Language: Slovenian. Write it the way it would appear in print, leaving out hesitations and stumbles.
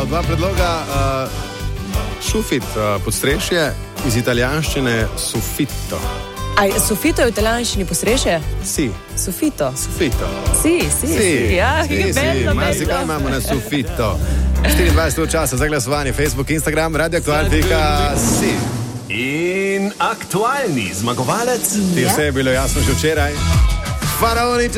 dva predloga. Šufit, podstrešje, iz italijanščine sufito. Sufito je v italijanščini podstrešje? Si. Sufito. Sufito. Si. Ja, bello. Marsikaj imamo na sufito. 24 časa za glasovanje, Facebook, Instagram, radioaktual.si. In aktualni zmagovalec. Ti vse je bilo jasno že včeraj. Faraoni